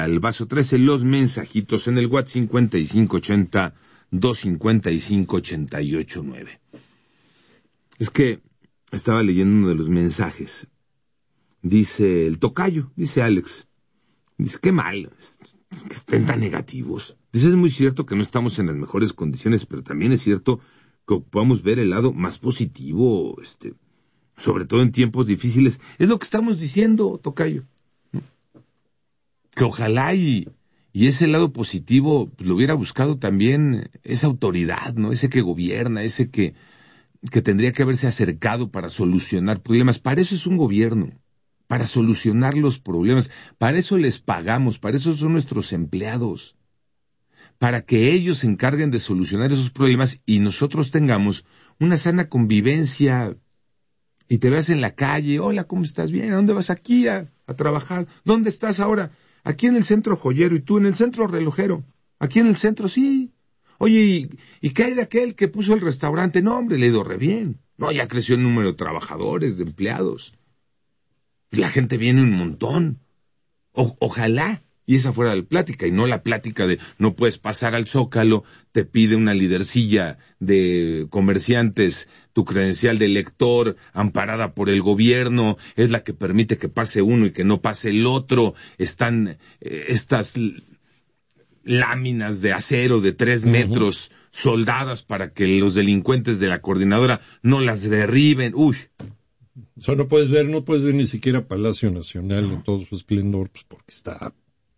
al vaso 13, los mensajitos en el WhatsApp 5580-255-8889. Es que estaba leyendo uno de los mensajes. Dice el tocayo, dice Alex, dice, qué mal, que estén tan negativos. Dice, es muy cierto que no estamos en las mejores condiciones, pero también es cierto que ocupamos ver el lado más positivo, sobre todo en tiempos difíciles. Es lo que estamos diciendo, tocayo, ¿no? Que ojalá y ese lado positivo pues, lo hubiera buscado también esa autoridad, ¿no? Ese que gobierna, ese que tendría que haberse acercado para solucionar problemas. Para eso es un gobierno, para solucionar los problemas. Para eso les pagamos, para eso son nuestros empleados. Para que ellos se encarguen de solucionar esos problemas y nosotros tengamos una sana convivencia y te veas en la calle. Hola, ¿cómo estás? Bien, ¿a dónde vas? Aquí a trabajar. ¿Dónde estás ahora? Aquí en el centro joyero. ¿Y tú en el centro relojero? Aquí en el centro, sí. Oye, ¿y qué hay de aquel que puso el restaurante? No, hombre, le ha ido re bien. No, ya creció el número de trabajadores, de empleados. La gente viene un montón. Ojalá, y esa fuera la plática, y no la plática de no puedes pasar al Zócalo, te pide una lidercilla de comerciantes, tu credencial de lector, amparada por el gobierno, es la que permite que pase uno y que no pase el otro. Están estas láminas de acero de 3 metros soldadas para que los delincuentes de la coordinadora no las derriben. Uy. O sea, no puedes ver ni siquiera Palacio Nacional en todo su esplendor, pues porque está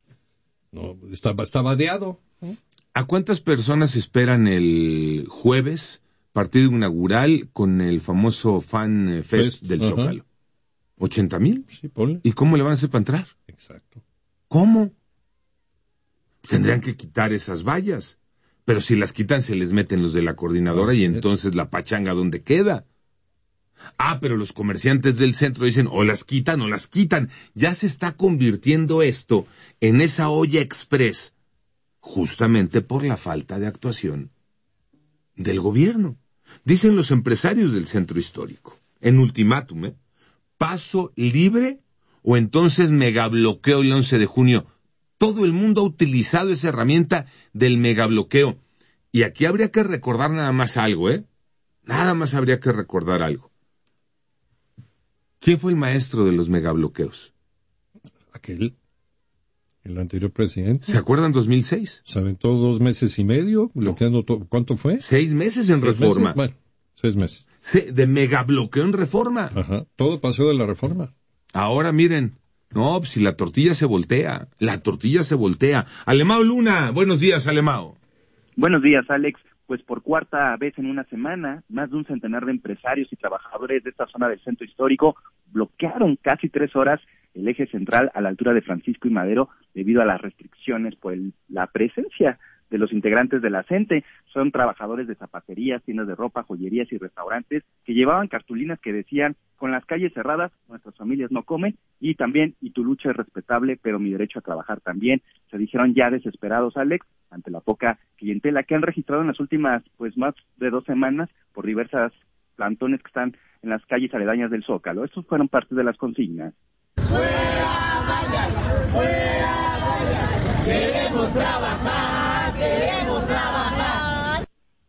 vadeado. ¿A cuántas personas esperan el jueves, partido inaugural, con el famoso Fan Fest del Zócalo? ¿80,000? Sí, ponle. ¿Y cómo le van a hacer para entrar? Exacto. ¿Cómo? Tendrían que quitar esas vallas. Pero si las quitan, se les meten los de la coordinadora y entonces la pachanga, ¿dónde queda? Pero los comerciantes del centro dicen, o las quitan o las quitan. Ya se está convirtiendo esto en esa olla express, justamente por la falta de actuación del gobierno. Dicen los empresarios del centro histórico, en ultimátum, paso libre o entonces megabloqueo el 11 de junio. Todo el mundo ha utilizado esa herramienta del megabloqueo. Y aquí habría que recordar nada más algo, Nada más habría que recordar algo. ¿Quién fue el maestro de los megabloqueos? El anterior presidente. ¿Se acuerdan 2006? Se aventó 2 meses y medio, bloqueando todo. ¿Cuánto fue? 6 meses en Reforma. Bueno, 6 meses. De megabloqueo en Reforma. Ajá, todo pasó de la Reforma. Ahora miren, no, si la tortilla se voltea, Alemao Luna, buenos días, Alemao. Buenos días, Alex. Pues por cuarta vez en una semana, más de un centenar de empresarios y trabajadores de esta zona del centro histórico bloquearon casi 3 horas el eje central a la altura de Francisco y Madero debido a las restricciones por la presencia de los integrantes de la CENTE. Son trabajadores de zapaterías, tiendas de ropa, joyerías y restaurantes que llevaban cartulinas que decían, con las calles cerradas, nuestras familias no comen, y también, y tu lucha es respetable, pero mi derecho a trabajar también. Se dijeron ya desesperados, Alex, ante la poca clientela que han registrado en las últimas, más de 2 semanas por diversas plantones que están en las calles aledañas del Zócalo. Estos fueron parte de las consignas. ¡Fuera vallas! ¡Fuera vallas! ¡Queremos trabajar! ¡Queremos trabajar!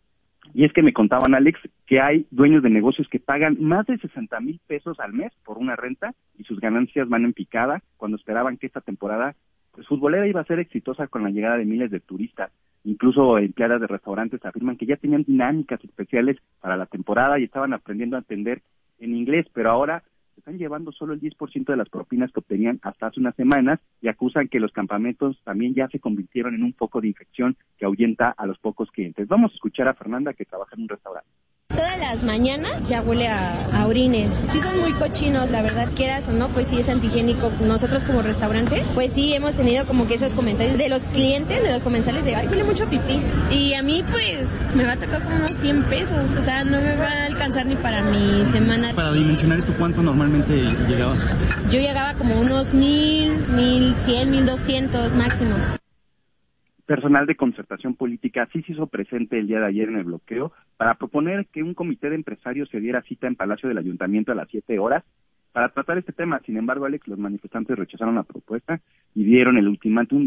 Y es que me contaban, Alex, que hay dueños de negocios que pagan más de 60,000 pesos al mes por una renta y sus ganancias van en picada cuando esperaban que esta temporada futbolera iba a ser exitosa con la llegada de miles de turistas. Incluso empleadas de restaurantes afirman que ya tenían dinámicas especiales para la temporada y estaban aprendiendo a atender en inglés, pero ahora están llevando solo el 10% de las propinas que obtenían hasta hace unas semanas y acusan que los campamentos también ya se convirtieron en un foco de infección que ahuyenta a los pocos clientes. Vamos a escuchar a Fernanda, que trabaja en un restaurante. Todas las mañanas ya huele a orines. Sí son muy cochinos, la verdad, quieras o no, pues sí es antihigiénico. Nosotros como restaurante, pues sí hemos tenido como que esos comentarios de los clientes, de los comensales de, ay, huele mucho a pipí. Y a mí, pues, me va a tocar como unos 100 pesos, o sea, no me va a alcanzar ni para mi semana. Para dimensionar esto, ¿cuánto normalmente llegabas? Yo llegaba como unos 1,000, 1,100, 1,200 máximo. Personal de concertación política sí se hizo presente el día de ayer en el bloqueo para proponer que un comité de empresarios se diera cita en Palacio del Ayuntamiento a las 7 horas para tratar este tema. Sin embargo, Alex, los manifestantes rechazaron la propuesta y dieron el ultimátum